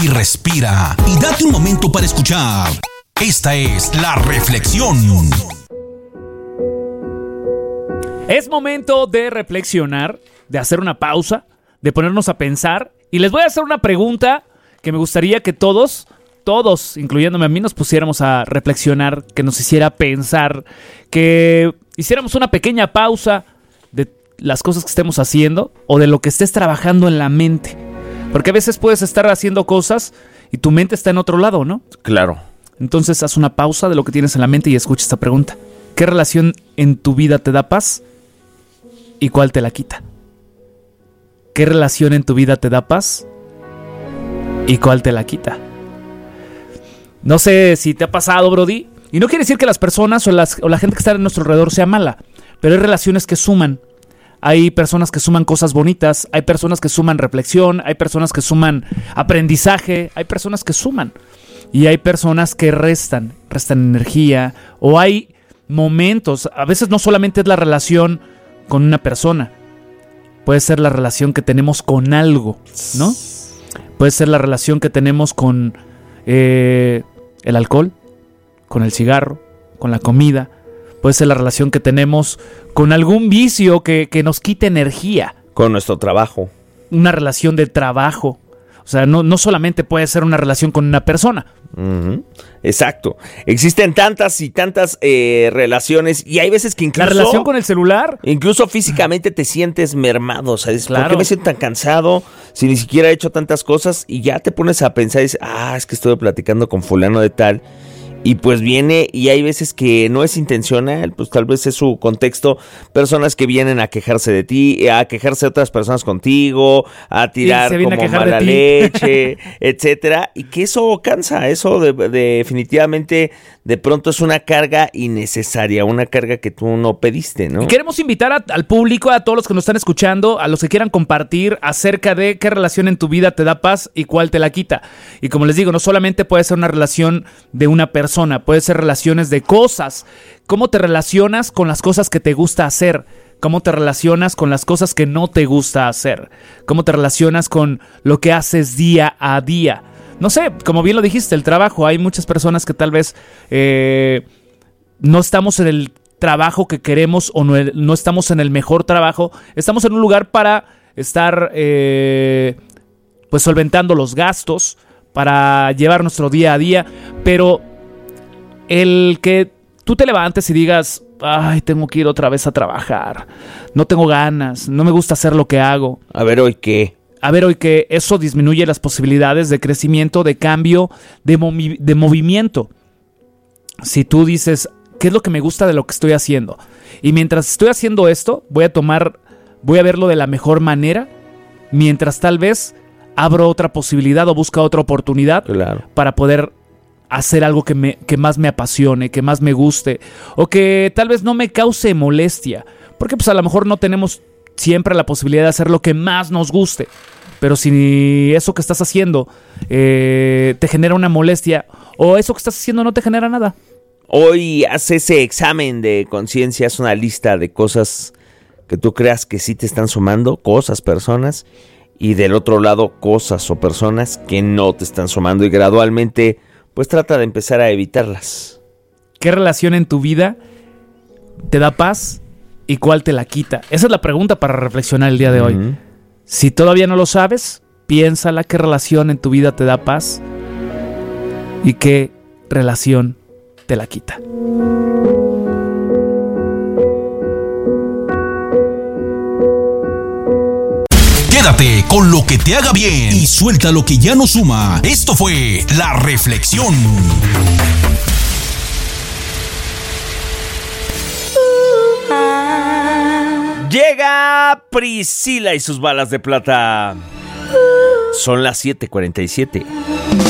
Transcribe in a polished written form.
y respira y date un momento para escuchar. Esta es La Reflexión. Es momento de reflexionar, de hacer una pausa, de ponernos a pensar. Y les voy a hacer una pregunta que me gustaría que todos, incluyéndome a mí, nos pusiéramos a reflexionar, que nos hiciera pensar, que hiciéramos una pequeña pausa de las cosas que estemos haciendo o de lo que estés trabajando en la mente. Porque a veces puedes estar haciendo cosas y tu mente está en otro lado, ¿no? Claro. Entonces haz una pausa de lo que tienes en la mente y escucha esta pregunta. ¿Qué relación en tu vida te da paz y cuál te la quita? ¿Qué relación en tu vida te da paz y cuál te la quita? No sé si te ha pasado, Brody. Y no quiere decir que las personas o la gente que está a nuestro alrededor sea mala, pero hay relaciones que suman. Hay personas que suman cosas bonitas, hay personas que suman reflexión, hay personas que suman aprendizaje, hay personas que suman. Y hay personas que restan energía, o hay momentos, a veces no solamente es la relación con una persona, puede ser la relación que tenemos con algo, ¿no? Puede ser la relación que tenemos con el alcohol, con el cigarro, con la comida. Puede ser la relación que tenemos con algún vicio que nos quite energía. Con nuestro trabajo. Una relación de trabajo. O sea, no solamente puede ser una relación con una persona. Uh-huh. Exacto. Existen tantas y tantas relaciones y hay veces que incluso... La relación con el celular. Incluso físicamente te sientes mermado. O sea, claro. ¿Por qué me siento tan cansado si ni siquiera he hecho tantas cosas? Y ya te pones a pensar y dices, es que estuve platicando con fulano de tal. Y pues viene, y hay veces que no es intencional, pues tal vez es su contexto, personas que vienen a quejarse de ti, a quejarse de otras personas contigo, a tirar como mala leche, etcétera, y que eso cansa, eso definitivamente de pronto es una carga innecesaria, una carga que tú no pediste, ¿no? Y queremos invitar al público, a todos los que nos están escuchando, a los que quieran compartir acerca de qué relación en tu vida te da paz y cuál te la quita. Y como les digo, no solamente puede ser una relación de una persona, puede ser relaciones de cosas. ¿Cómo te relacionas con las cosas que te gusta hacer? ¿Cómo te relacionas con las cosas que no te gusta hacer? ¿Cómo te relacionas con lo que haces día a día? No sé, como bien lo dijiste, el trabajo. Hay muchas personas que tal vez no estamos en el trabajo que queremos o no estamos en el mejor trabajo. Estamos en un lugar para estar pues solventando los gastos, para llevar nuestro día a día. Pero el que tú te levantes y digas, tengo que ir otra vez a trabajar, no tengo ganas, no me gusta hacer lo que hago. A ver, ¿hoy qué? Eso disminuye las posibilidades de crecimiento, de cambio, de movimiento. Si tú dices, ¿qué es lo que me gusta de lo que estoy haciendo? Y mientras estoy haciendo esto, voy a verlo de la mejor manera, mientras tal vez abro otra posibilidad o busco otra oportunidad, claro, para poder hacer algo que más me apasione, que más me guste, o que tal vez no me cause molestia. Porque pues a lo mejor no tenemos siempre la posibilidad de hacer lo que más nos guste. Pero si eso que estás haciendo te genera una molestia, o eso que estás haciendo no te genera nada. Hoy haz ese examen de conciencia, haz una lista de cosas que tú creas que sí te están sumando, cosas, personas, y del otro lado cosas o personas que no te están sumando, y gradualmente pues trata de empezar a evitarlas. ¿Qué relación en tu vida te da paz y cuál te la quita? Esa es la pregunta para reflexionar el día de hoy. Si todavía no lo sabes, piénsala. ¿Qué relación en tu vida te da paz y qué relación te la quita? Quédate con lo que te haga bien y suelta lo que ya no suma. Esto fue La Reflexión. Llega Priscila y sus balas de plata. Son las 7:47.